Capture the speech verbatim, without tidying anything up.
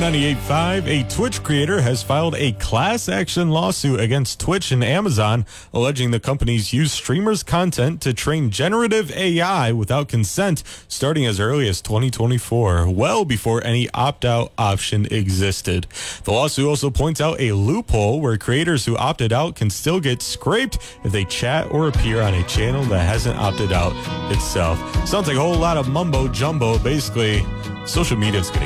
ninety-eight point five, a Twitch creator has filed a class action lawsuit against Twitch and Amazon, alleging the companies use streamers' content to train generative A I without consent, starting as early as twenty twenty-four, well before any opt-out option existed. The lawsuit also points out a loophole where creators who opted out can still get scraped if they chat or appear on a channel that hasn't opted out itself. Sounds like a whole lot of mumbo jumbo. Basically, social media is getting